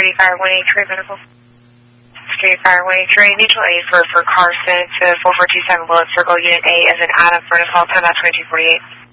Security Fire 183 Medical. Security Fire 183, mutual aid for Carson to 4427 Bullet Circle, Unit A as an Adam, Furnace Hall, time out 2248.